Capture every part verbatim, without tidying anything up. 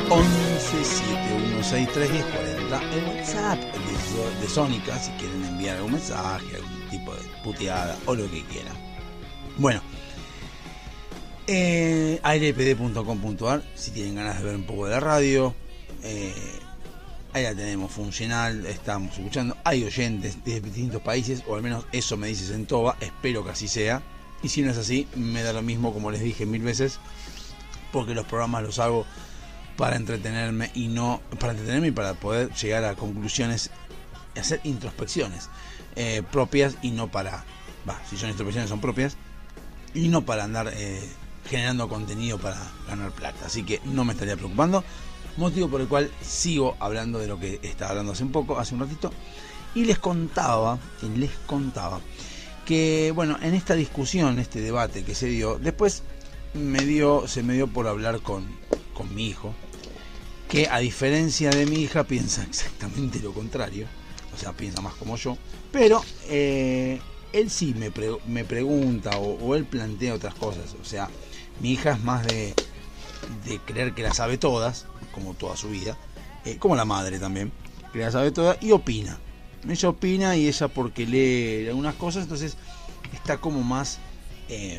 once setenta y uno sesenta y tres diez cuarenta, el WhatsApp de, de Sónica, si quieren enviar algún mensaje, algún tipo de puteada o lo que quieran. Bueno, eh, aire p d punto com punto a r, si tienen ganas de ver un poco de la radio, eh, ahí la tenemos funcional, estamos escuchando, hay oyentes de distintos países, o al menos eso me dice Sentoba, espero que así sea, y si no es así, me da lo mismo, como les dije mil veces, porque los programas los hago para entretenerme y no para entretenerme y para poder llegar a conclusiones y hacer introspecciones eh, propias, y no para, va, si son introspecciones son propias, y no para andar eh, generando contenido para ganar plata, así que no me estaría preocupando, motivo por el cual sigo hablando de lo que estaba hablando hace un poco, hace un ratito, y les contaba, y les contaba que bueno, en esta discusión, este debate que se dio, después me dio, se me dio por hablar con, con mi hijo, que a diferencia de mi hija piensa exactamente lo contrario, o sea, piensa más como yo, pero eh, él sí me, pre, me pregunta o, o él plantea otras cosas, o sea, mi hija es más de, de creer que la sabe todas, como toda su vida, eh, como la madre también, que la sabe todas y opina. Ella opina y ella porque lee algunas cosas, entonces está como más eh,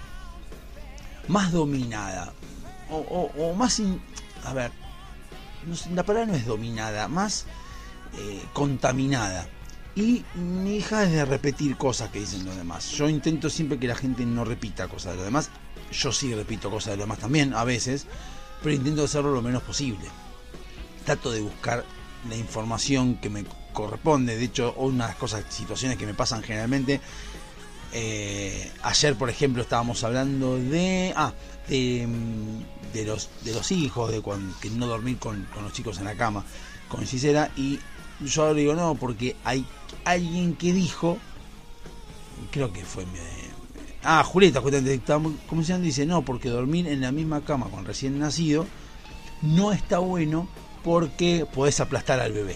más dominada o, o, o más in, a ver, no sé, la palabra no es dominada, más eh, contaminada, y mi hija es de repetir cosas que dicen los demás. Yo intento siempre que la gente no repita cosas de los demás, yo sí repito cosas de los demás también a veces, pero intento hacerlo lo menos posible, trato de buscar la información que me corresponde. De hecho, una de las cosas, situaciones que me pasan generalmente, eh, ayer por ejemplo estábamos hablando de ah de, de los de los hijos, de cuando, que no dormir con, con los chicos en la cama con Gisela, y yo ahora digo no, porque hay alguien que dijo, creo que fue mi, ah Julieta, justamente estábamos conversando, dice no, porque dormir en la misma cama con recién nacido no está bueno porque podés aplastar al bebé.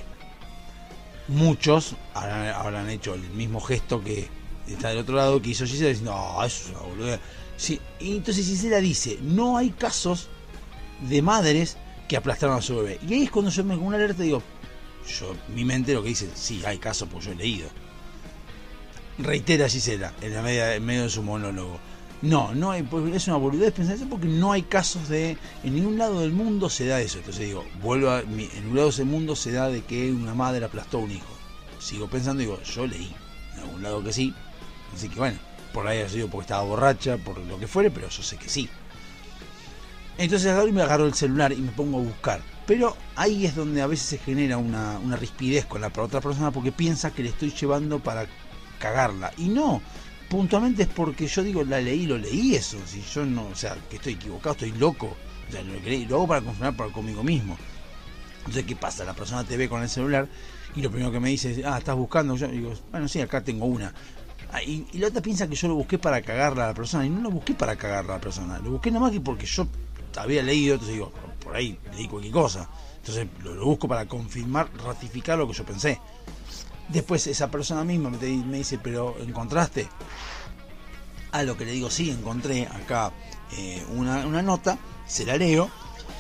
Muchos habrán, habrán hecho el mismo gesto que está del otro lado que hizo Gisela, diciendo, no, eso es una boludez. Sí, y entonces Gisela dice, no hay casos de madres que aplastaron a su bebé. Y ahí es cuando yo me con una alerta digo, yo, mi mente lo que dice, sí, hay casos porque yo he leído. Reitera Gisela en, la media, en medio de su monólogo. No, no hay, es una boludez pensar eso porque no hay casos de, en ningún lado del mundo se da eso. Entonces digo, vuelvo a, en un lado del mundo se da de que una madre aplastó a un hijo. Sigo pensando, digo, yo leí en algún lado que sí, así que bueno, por ahí ha sido porque estaba borracha, por lo que fuere, pero yo sé que sí. Entonces agarro y me agarro el celular y me pongo a buscar, pero ahí es donde a veces se genera una, una rispidez con la otra persona porque piensa que le estoy llevando para cagarla, y no, puntualmente es porque yo digo, la leí, lo leí eso, si yo no, o sea, que estoy equivocado, estoy loco, o sea, lo, que, lo hago para confirmar para conmigo mismo. Entonces, ¿qué pasa? La persona te ve con el celular y lo primero que me dice es, ah, ¿estás buscando? Yo digo, bueno, sí, acá tengo una. Ah, y, y la otra piensa que yo lo busqué para cagarla a la persona, y no lo busqué para cagarla a la persona, lo busqué nada más que porque yo había leído, entonces digo, por ahí leí cualquier cosa, entonces lo, lo busco para confirmar, ratificar lo que yo pensé. Después esa persona misma me, me dice, pero ¿encontraste? A lo que le digo, sí, encontré acá eh, una, una nota, se la leo,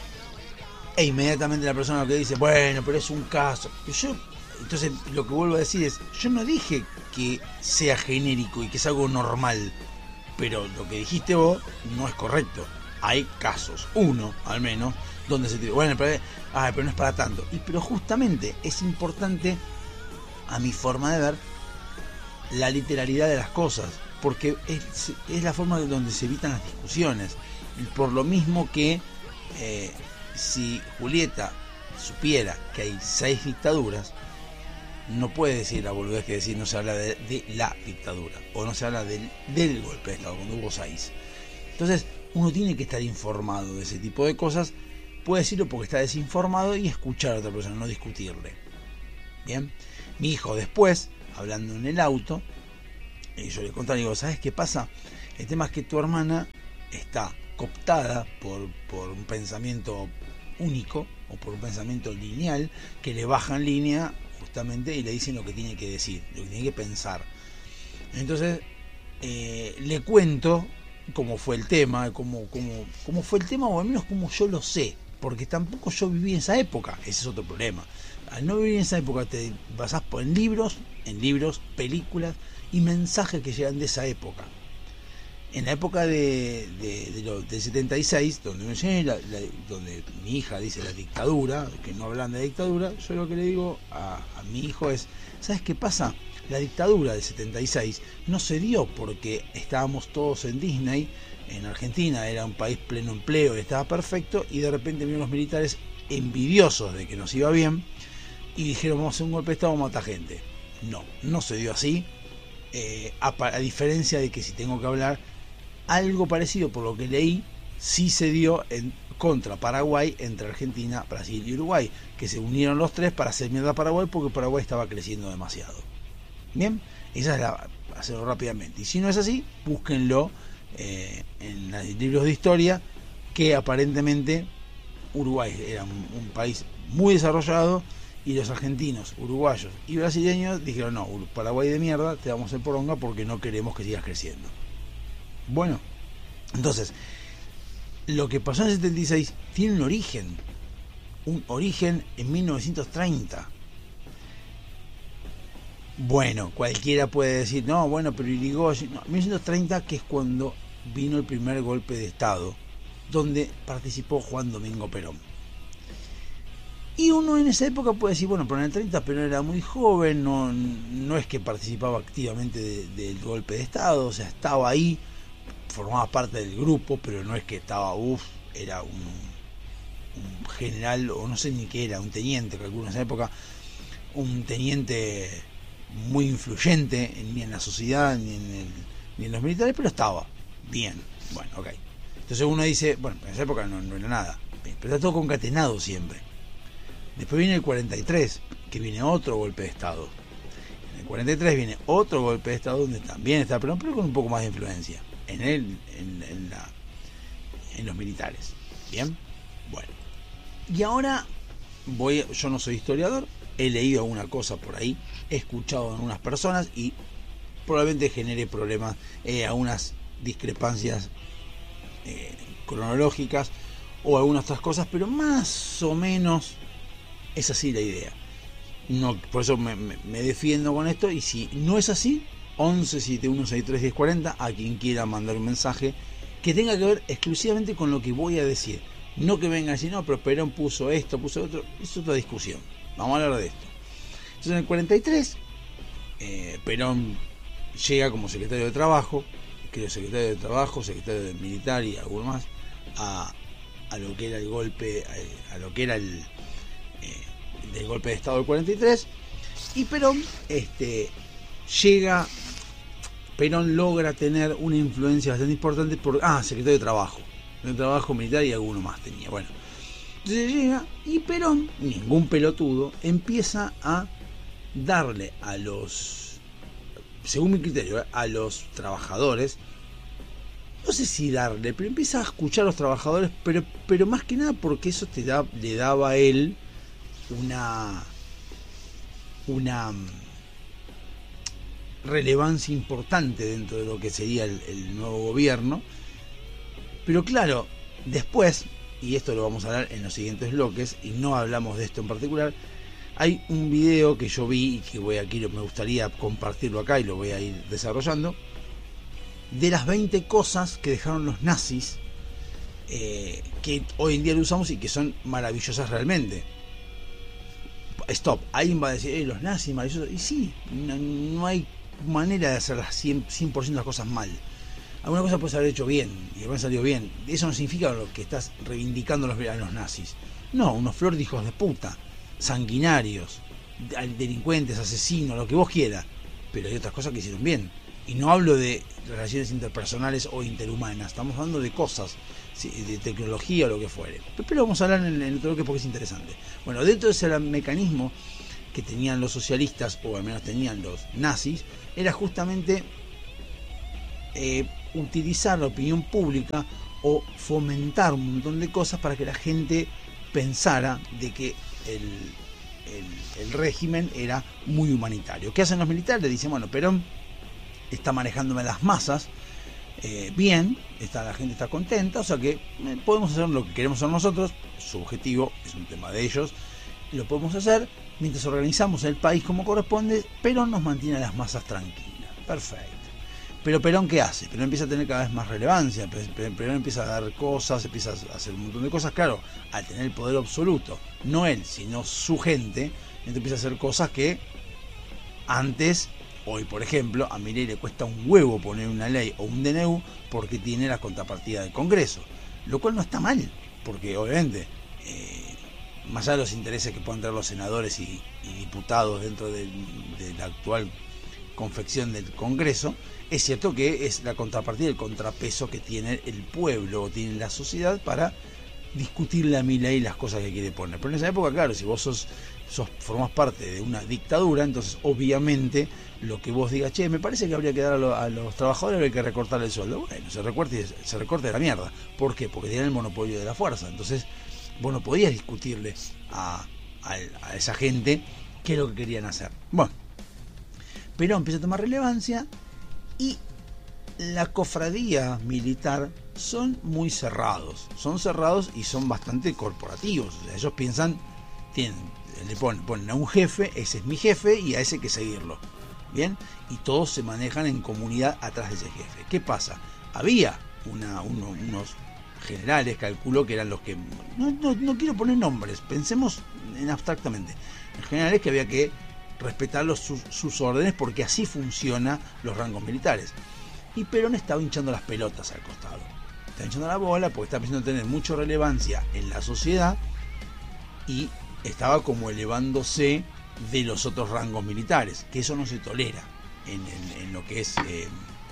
e inmediatamente la persona lo que dice, bueno, pero es un caso. Y yo, entonces lo que vuelvo a decir es, yo no dije que sea genérico y que es algo normal, pero lo que dijiste vos no es correcto. Hay casos, uno al menos, donde se te dice, bueno, pero, ah, pero no es para tanto. Y pero justamente es importante, a mi forma de ver, la literalidad de las cosas, porque es, es la forma de donde se evitan las discusiones. Por lo mismo que eh, si Julieta supiera que hay seis dictaduras, no puede decir la boludez que decir, no se habla de, de la dictadura, o no se habla del, del golpe de Estado, cuando hubo seis. Entonces uno tiene que estar informado de ese tipo de cosas, puede decirlo porque está desinformado, y escuchar a otra persona, no discutirle. Bien, mi hijo después, hablando en el auto, y yo le conté, digo, ¿sabes qué pasa? El tema es que tu hermana está cooptada por, por un pensamiento único, o por un pensamiento lineal, que le bajan línea justamente y le dicen lo que tiene que decir, lo que tiene que pensar. Entonces eh, le cuento cómo fue el tema, cómo, cómo, cómo fue el tema, o al menos cómo yo lo sé, porque tampoco yo viví en esa época, ese es otro problema. Al no vivir en esa época te basás en libros, en libros, películas y mensajes que llegan de esa época. En la época de, de, de lo, del setenta y seis, donde, me enseñé la, la, donde mi hija dice la dictadura, que no hablan de dictadura, yo lo que le digo a, a mi hijo es, ¿sabes qué pasa? La dictadura del setenta y seis no se dio porque estábamos todos en Disney, en Argentina era un país pleno empleo y estaba perfecto, y de repente vinieron los militares envidiosos de que nos iba bien y dijeron vamos a hacer un golpe de estado, vamos a matar gente. No, no se dio así, eh, a, a diferencia de que si tengo que hablar, algo parecido por lo que leí, sí se dio en contra Paraguay, entre Argentina, Brasil y Uruguay, que se unieron los tres para hacer mierda a Paraguay porque Paraguay estaba creciendo demasiado. Bien, esa es la, hacerlo rápidamente. Y si no es así, búsquenlo eh, en los libros de historia, que aparentemente Uruguay era un, un país muy desarrollado y los argentinos, uruguayos y brasileños dijeron no, Paraguay de mierda, te vamos a hacer poronga porque no queremos que sigas creciendo. Bueno, entonces, lo que pasó en el setenta y seis tiene un origen, un origen en mil novecientos treinta. Bueno, cualquiera puede decir, no, bueno, pero Irigoyen, no, mil novecientos treinta, que es cuando vino el primer golpe de Estado, donde participó Juan Domingo Perón. Y uno en esa época puede decir, bueno, pero en el treinta Perón era muy joven, no, no es que participaba activamente de, del golpe de Estado, o sea, estaba ahí, formaba parte del grupo, pero no es que estaba, uff, era un, un general, o no sé ni qué era, un teniente, calculo en esa época, un teniente muy influyente, ni en la sociedad, ni en, el, ni en los militares, pero estaba bien, bueno, ok. Entonces uno dice, bueno, en esa época no, no era nada, pero está todo concatenado siempre. Después viene el cuarenta y tres, que viene otro golpe de Estado. En el cuarenta y tres viene otro golpe de Estado donde también está Perón, pero con un poco más de influencia en él, en, en, la, en los militares. Bien, bueno. Y ahora voy, yo no soy historiador, he leído alguna cosa por ahí, he escuchado a algunas personas y probablemente genere problemas, eh, algunas discrepancias eh, cronológicas o algunas otras cosas, pero más o menos es así la idea. No, por eso me, me, me defiendo con esto, y si no es así, once setenta y uno sesenta y tres diez cuarenta, a quien quiera mandar un mensaje que tenga que ver exclusivamente con lo que voy a decir. No que venga a decir, no, pero Perón puso esto, puso otro, es otra discusión. Vamos a hablar de esto. Entonces en el cuarenta y tres, eh, Perón llega como secretario de Trabajo, creo secretario de Trabajo, secretario de Militar y alguno más, a, a lo que era el golpe, a, a lo que era el eh, del golpe de Estado del cuarenta y tres, y Perón este, llega, Perón logra tener una influencia bastante importante por, ah, secretario de Trabajo, de Trabajo Militar y alguno más tenía, bueno. Entonces llega y Perón, ningún pelotudo, empieza a darle a los, según mi criterio, a los trabajadores, no sé si darle, pero empieza a escuchar a los trabajadores, pero, pero más que nada porque eso te da, le daba a él una, una relevancia importante dentro de lo que sería el, el nuevo gobierno. Pero claro, después, y esto lo vamos a hablar en los siguientes bloques, y no hablamos de esto en particular, hay un video que yo vi y que voy aquí, me gustaría compartirlo acá y lo voy a ir desarrollando, de las veinte cosas que dejaron los nazis, eh, que hoy en día lo usamos y que son maravillosas realmente. Stop, alguien va a decir, eh, los nazis maravillosos, y sí, no, no hay manera de hacer las cien por ciento de las cosas mal. Alguna cosa puedes haber hecho bien y haber salido bien. Eso no significa lo que estás reivindicando a los, a los nazis. No, unos flor de hijos de puta, sanguinarios, delincuentes, asesinos, lo que vos quieras. Pero hay otras cosas que hicieron bien. Y no hablo de relaciones interpersonales o interhumanas. Estamos hablando de cosas, de tecnología o lo que fuere. Pero vamos a hablar en el otro bloque porque es interesante. Bueno, dentro de ese mecanismo que tenían los socialistas, o al menos tenían los nazis, era justamente eh, utilizar la opinión pública o fomentar un montón de cosas para que la gente pensara de que el, el, el régimen era muy humanitario. ¿Qué hacen los militares? Dicen, bueno, Perón está manejándome las masas, eh, bien, está, la gente está contenta, o sea que eh, podemos hacer lo que queremos hacer nosotros, subjetivo, es un tema de ellos, lo podemos hacer mientras organizamos el país como corresponde. Perón nos mantiene a las masas tranquilas, perfecto. Pero Perón, ¿qué hace? Perón empieza a tener cada vez más relevancia, Perón empieza a dar cosas, empieza a hacer un montón de cosas, claro, al tener el poder absoluto, no él, sino su gente, entonces empieza a hacer cosas que antes, hoy por ejemplo, a Milei le cuesta un huevo poner una ley o un D N U porque tiene la contrapartida del Congreso, lo cual no está mal, porque obviamente, eh, más allá de los intereses que puedan tener los senadores y, y diputados dentro de, de la actual confección del Congreso, es cierto que es la contrapartida, el contrapeso que tiene el pueblo o tiene la sociedad para discutirle a Milei las cosas que quiere poner. Pero en esa época, claro, si vos sos, sos formás parte de una dictadura, entonces obviamente lo que vos digas, che, me parece que habría que dar a, lo, a los trabajadores, habría que recortar el sueldo. Bueno, se recorte, se recorte la mierda. ¿Por qué? Porque tienen el monopolio de la fuerza. Entonces vos no podías discutirle a, a, a esa gente qué es lo que querían hacer. Bueno, Perón empieza a tomar relevancia y la cofradía militar son muy cerrados, son cerrados y son bastante corporativos. O sea, ellos piensan, tienen, le ponen, ponen a un jefe, ese es mi jefe y a ese hay que seguirlo. Bien, y todos se manejan en comunidad atrás de ese jefe. ¿Qué pasa? Había una, uno, unos generales, calculo que eran los que, no, no, no quiero poner nombres, pensemos en abstractamente, generales que había que respetar los, sus, sus órdenes porque así funcionan los rangos militares. Y Perón estaba hinchando las pelotas al costado, estaba hinchando la bola porque estaba empezando a tener mucha relevancia en la sociedad y estaba como elevándose de los otros rangos militares, que eso no se tolera en, en, en lo que es eh,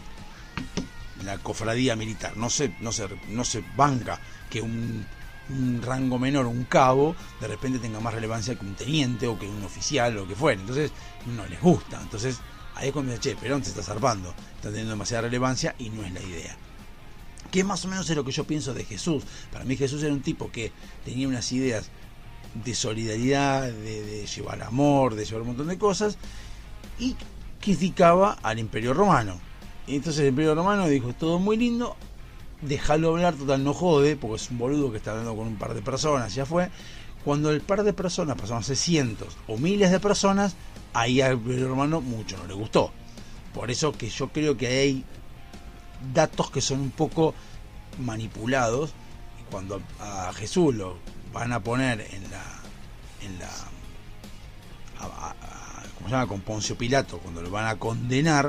la cofradía militar. No se, no se, no se banca que un un rango menor, un cabo, de repente tenga más relevancia que un teniente o que un oficial o lo que fuera. Entonces no les gusta. Entonces ahí es cuando dice, che, Perón se está zarpando, está teniendo demasiada relevancia y no es la idea. Que más o menos es lo que yo pienso de Jesús. Para mí Jesús era un tipo que tenía unas ideas de solidaridad, de, de llevar amor, de llevar un montón de cosas, y criticaba al Imperio Romano. Y entonces el Imperio Romano dijo, todo muy lindo, déjalo hablar, total no jode, porque es un boludo que está hablando con un par de personas, ya fue. Cuando el par de personas pasaron a ser cientos o miles de personas, ahí al Imperio Romano mucho no le gustó. Por eso que yo creo que hay datos que son un poco manipulados, y cuando a Jesús lo van a poner en la en la a, a, a, ¿cómo se llama? Con Poncio Pilato, cuando lo van a condenar,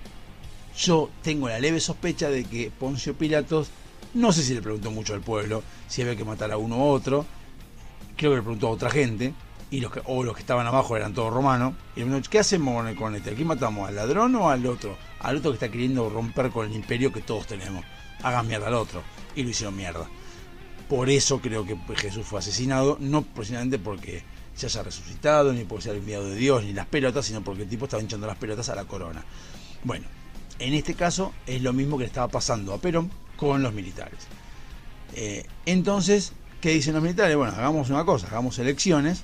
yo tengo la leve sospecha de que Poncio Pilatos, no sé si le preguntó mucho al pueblo, si había que matar a uno u otro, creo que le preguntó a otra gente, y los que, o los que estaban abajo eran todos romanos, y le preguntó, ¿qué hacemos con este? ¿A quién matamos? ¿Al ladrón o al otro? Al otro que está queriendo romper con el imperio que todos tenemos. Hagan mierda al otro. Y lo hicieron mierda. Por eso creo que Jesús fue asesinado, no precisamente porque se haya resucitado, ni porque sea el enviado de Dios, ni las pelotas, sino porque el tipo estaba hinchando las pelotas a la corona. Bueno, en este caso es lo mismo que le estaba pasando a Perón con los militares. Eh, entonces, ¿qué dicen los militares? Bueno, hagamos una cosa, hagamos elecciones,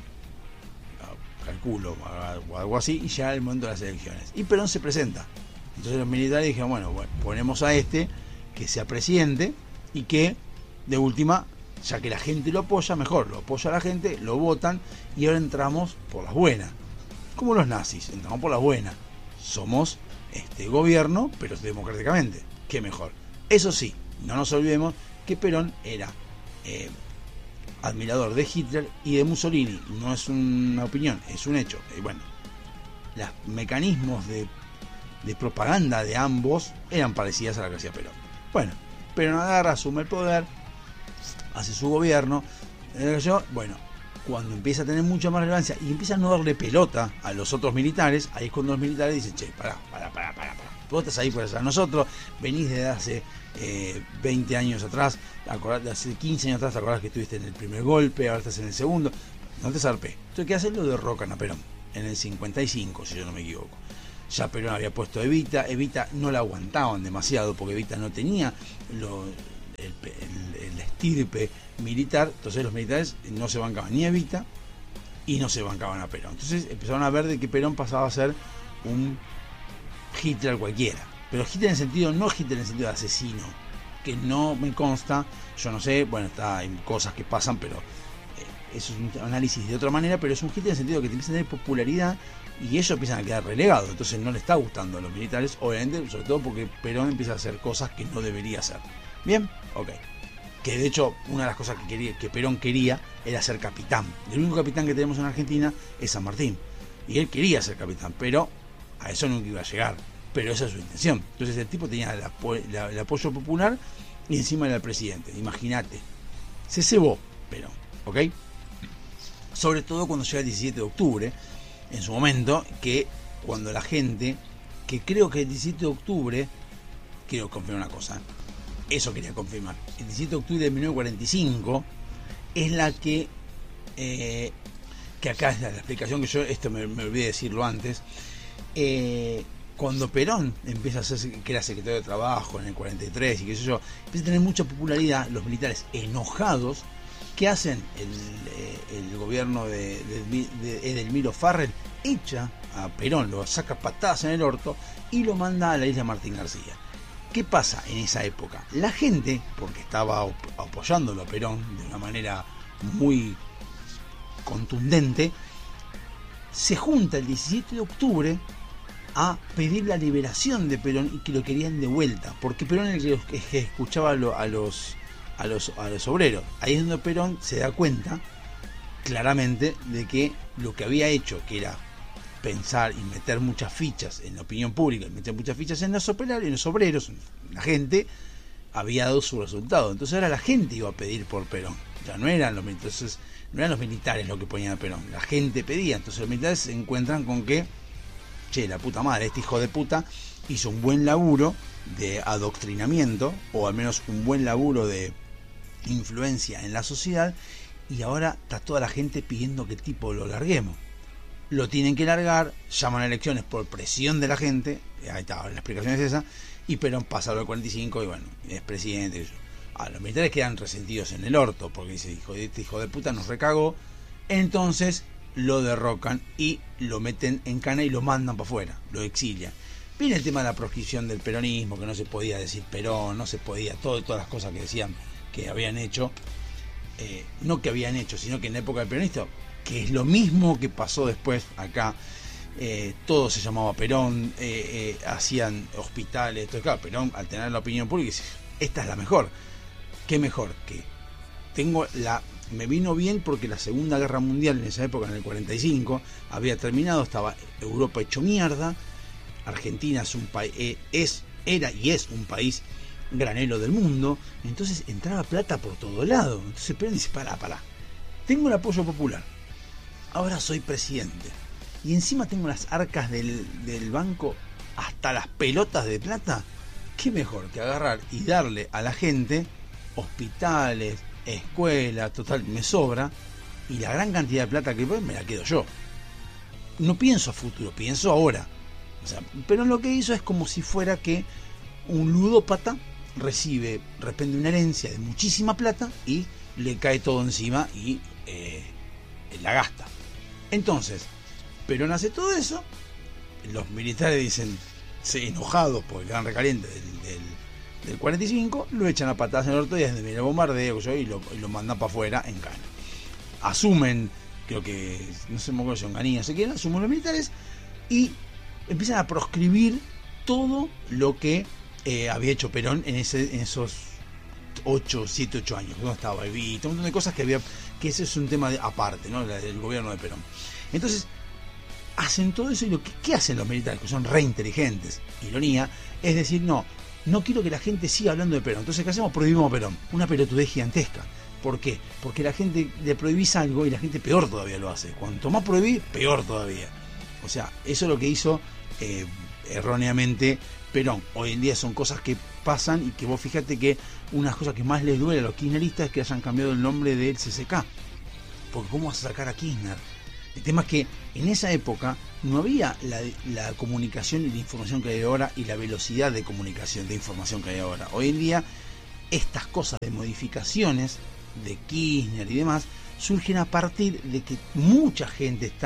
calculo, o algo así, y ya el momento de las elecciones. Y Perón se presenta. Entonces los militares dijeron, bueno, bueno, ponemos a este que sea presidente y que, de última, ya que la gente lo apoya, mejor, lo apoya a la gente, lo votan y ahora entramos por las buenas. Como los nazis, entramos por las buenas. Somos este gobierno, pero democráticamente. ¿Qué mejor? Eso sí, no nos olvidemos que Perón era eh, admirador de Hitler y de Mussolini. No es una opinión, es un hecho. Eh, bueno, los mecanismos de, de propaganda de ambos eran parecidas a la que hacía Perón. Bueno, Perón agarra, asume el poder, hace su gobierno. Eh, yo, bueno, cuando empieza a tener mucha más relevancia y empieza a no darle pelota a los otros militares, ahí es cuando los militares dicen, che, pará, pará, pará, pará, pará. Vos estás ahí por allá. Nosotros venís desde hace eh, veinte años atrás, acordás, de hace quince años atrás, te acordás que estuviste en el primer golpe, ahora estás en el segundo. No te zarpé. Entonces, ¿qué hacen? Lo derrocan a Perón en el cincuenta y cinco, si yo no me equivoco. Ya Perón había puesto a Evita, Evita no la aguantaban demasiado porque Evita no tenía lo, el, el, el estirpe militar, entonces los militares no se bancaban ni a Evita y no se bancaban a Perón. Entonces empezaron a ver de que Perón pasaba a ser un Hitler cualquiera, pero Hitler en el sentido, no Hitler en el sentido de asesino, que no me consta, yo no sé, bueno, está, hay cosas que pasan, pero eh, eso es un análisis de otra manera, pero es un Hitler en el sentido que te empieza a tener popularidad y ellos empiezan a quedar relegados, entonces no le está gustando a los militares, obviamente, sobre todo porque Perón empieza a hacer cosas que no debería hacer. Bien, ok. Que de hecho, una de las cosas que quería, que Perón quería era ser capitán. El único capitán que tenemos en Argentina es San Martín. Y él quería ser capitán, pero a eso nunca iba a llegar. Pero esa es su intención. Entonces el tipo tenía el, apo la, el apoyo popular y encima era el presidente. Imagínate. Se cebó Perón, ¿ok? Sobre todo cuando llega el diecisiete de octubre, en su momento, que cuando la gente, que creo que el diecisiete de octubre, quiero confirmar una cosa, eso quería confirmar, el diecisiete de octubre de mil novecientos cuarenta y cinco es la que, eh, que acá es la, la explicación que yo, esto me, me olvidé decirlo antes, eh, cuando Perón empieza a ser, que era secretario de Trabajo en el cuarenta y tres y qué sé yo, empieza a tener mucha popularidad, los militares enojados, ¿qué hacen? El, el gobierno de, de, de Edelmiro Farrell echa a Perón, lo saca patadas en el orto y lo manda a la isla Martín García. ¿Qué pasa en esa época? La gente, porque estaba op apoyándolo a Perón de una manera muy contundente, se junta el diecisiete de octubre a pedir la liberación de Perón y que lo querían de vuelta, porque Perón es el que escuchaba a, lo, a, los, a, los, a los obreros. Ahí es donde Perón se da cuenta claramente de que lo que había hecho, que era pensar y meter muchas fichas en la opinión pública, y meter muchas fichas en los operarios, en los obreros, la gente, había dado su resultado. Entonces ahora la gente iba a pedir por Perón. Ya no eran los entonces no eran los militares los que ponían a Perón, la gente pedía. Entonces los militares se encuentran con que, che, la puta madre, este hijo de puta hizo un buen laburo de adoctrinamiento, o al menos un buen laburo de influencia en la sociedad, y ahora está toda la gente pidiendo que el tipo lo larguemos. Lo tienen que largar, llaman a elecciones por presión de la gente, ahí está, la explicación es esa, y Perón pasa a los cuarenta y cinco y bueno, es presidente. A los militares quedan resentidos en el orto, porque dice, hijo de este hijo de puta nos recagó, entonces lo derrocan y lo meten en cana y lo mandan para afuera, lo exilian. Viene el tema de la proscripción del peronismo, que no se podía decir Perón, no se podía, todo, todas las cosas que decían que habían hecho, eh, no que habían hecho, sino que en la época del peronista, que es lo mismo que pasó después acá, eh, todo se llamaba Perón, eh, eh, hacían hospitales, todo. Claro, Perón, al tener la opinión pública, dice, esta es la mejor. ¿Qué mejor? Que tengo la... Me vino bien porque la Segunda Guerra Mundial en esa época, en el cuarenta y cinco, había terminado, estaba Europa hecho mierda, Argentina es un país, eh, es, era y es un país granero del mundo, entonces entraba plata por todo lado. Entonces Perón dice, pará, pará, tengo el apoyo popular, ahora soy presidente y encima tengo las arcas del, del banco hasta las pelotas de plata. ¿Qué mejor que agarrar y darle a la gente hospitales, escuelas, total, me sobra, y la gran cantidad de plata que voy me la quedo yo? No pienso a futuro, pienso ahora. O sea, pero lo que hizo es como si fuera que un ludópata recibe de repente una herencia de muchísima plata y le cae todo encima y eh, la gasta. Entonces, Perón hace todo eso, los militares dicen, se enojados por el gran recaliente del, del, del cuarenta y cinco, lo echan a patadas en el orto y desde el bombardeo y lo, y lo mandan para afuera en cana. Asumen, creo que, no sé cómo son Ganí, no sé quién, asumen los militares y empiezan a proscribir todo lo que eh, había hecho Perón en, ese, en esos ocho, siete, ocho años, cuando estaba Evita, un montón de cosas que había, que ese es un tema de, aparte, ¿no? El gobierno de Perón. Entonces, hacen todo eso y lo que ¿qué hacen los militares? Que son re inteligentes, ironía, es decir, no, no quiero que la gente siga hablando de Perón. Entonces, ¿qué hacemos? Prohibimos a Perón. Una pelotudez gigantesca. ¿Por qué? Porque la gente le prohibís algo y la gente peor todavía lo hace. Cuanto más prohibís, peor todavía. O sea, eso es lo que hizo eh, erróneamente Perón. Hoy en día son cosas que pasan y que vos fíjate que unas cosas que más les duele a los kirchneristas es que hayan cambiado el nombre del C C K. Porque ¿cómo vas a sacar a Kirchner? El tema es que en esa época no había la, la comunicación y la información que hay ahora y la velocidad de comunicación de información que hay ahora. Hoy en día estas cosas de modificaciones de Kirchner y demás surgen a partir de que mucha gente está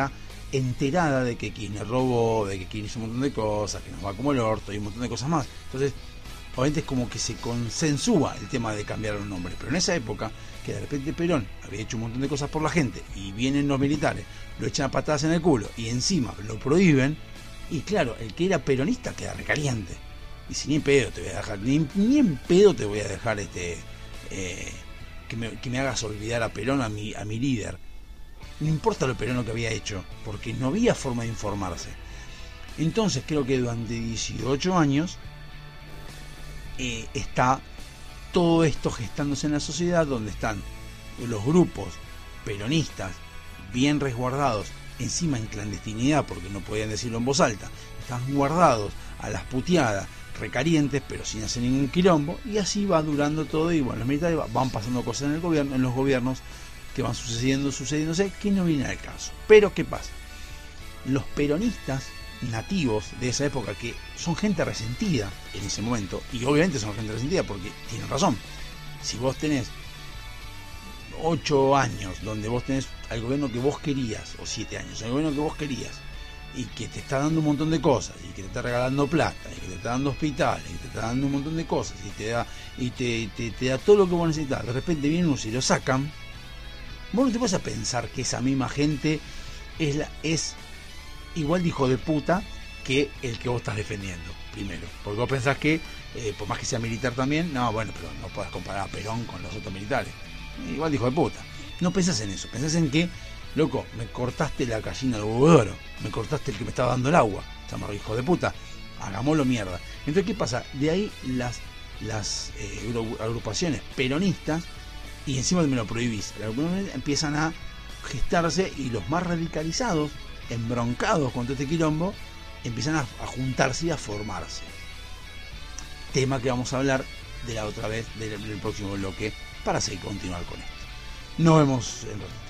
enterada de que Kirchner robó, de que Kirchner hizo un montón de cosas, que nos va como el orto y un montón de cosas más. Entonces, obviamente es como que se consensúa el tema de cambiar los nombres. Pero en esa época, que de repente Perón había hecho un montón de cosas por la gente y vienen los militares, lo echan a patadas en el culo y encima lo prohíben, y claro, el que era peronista queda recaliente. Dice, ni en pedo te voy a dejar, ni, ni en pedo te voy a dejar este eh, que, me, que me hagas olvidar a Perón, a mi, a mi líder. No importa lo Perón que había hecho, porque no había forma de informarse. Entonces creo que durante dieciocho años eh, está todo esto gestándose en la sociedad, donde están los grupos peronistas bien resguardados, encima en clandestinidad porque no podían decirlo en voz alta, están guardados a las puteadas, recalientes, pero sin hacer ningún quilombo, y así va durando todo. Y bueno, los militares van pasando cosas en el gobierno, en los gobiernos que van sucediendo, sucediéndose, que no viene al caso. Pero ¿qué pasa? Los peronistas nativos de esa época, que son gente resentida en ese momento, y obviamente son gente resentida porque tienen razón. Si vos tenés ocho años donde vos tenés al gobierno que vos querías, o siete años, al gobierno que vos querías, y que te está dando un montón de cosas, y que te está regalando plata, y que te está dando hospitales, y te está dando un montón de cosas, y te da y te, te, te da todo lo que vos necesitas, de repente vienen unos y lo sacan, vos no te vas a pensar que esa misma gente es, la, es igual de hijo de puta que el que vos estás defendiendo, primero. Porque vos pensás que, eh, por más que sea militar también, no, bueno, pero no podés comparar a Perón con los otros militares. Igual de hijo de puta. No pensás en eso, pensás en que, loco, me cortaste la gallina del huevo de oro, me cortaste el que me estaba dando el agua, llamarlo hijo de puta, hagámoslo mierda. Entonces, ¿qué pasa? De ahí las, las eh, agrupaciones peronistas, y encima me lo prohibís, empiezan a gestarse, y los más radicalizados, embroncados con todo este quilombo, empiezan a, a juntarse y a formarse. Tema que vamos a hablar de la otra vez, del, del próximo bloque, para seguir continuar con esto. Nos vemos en